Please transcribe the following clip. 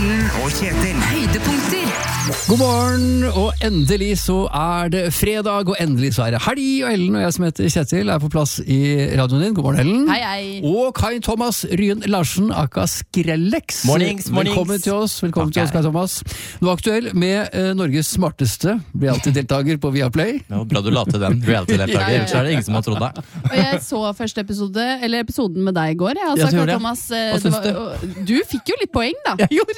Ellen og Kjetil. Høydepunkter. God morgen, og endelig så det fredag, og endelig så det helg, og Ellen og jeg som heter Kjetil på plass i radioen din. God morgen, Ellen. Hei, hei. Og Kai Thomas Ryen Larsen, aka Skrellex. Mornings. Velkommen til oss, Kai Thomas. Du er aktuell med Norges smarteste reality-deltaker på Viaplay. Ja, bra du la til den reality-deltaker, ellers det ingen som har trodd deg. Og jeg så første episoden med deg i går. Ja, du gjorde det. Thomas, Hva syns du? Du fikk jo litt poeng da. Jeg gjorde